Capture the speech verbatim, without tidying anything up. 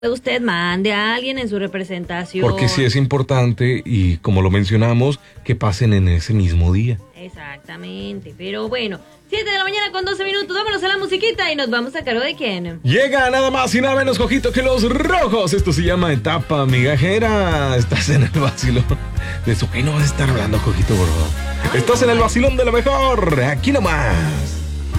Usted mande a alguien en su representación. Porque sí es importante y como lo mencionamos, que pasen en ese mismo día. Exactamente, pero bueno, siete de la mañana con doce minutos, vámonos a la musiquita y nos vamos a cargo de quién. Llega nada más y nada menos cojito que los rojos. Esto se llama Etapa Migajera. Estás en el vacilón. De eso que no vas a estar hablando, cojito, por favor. Estás en el vacilón de lo mejor. Aquí nomás.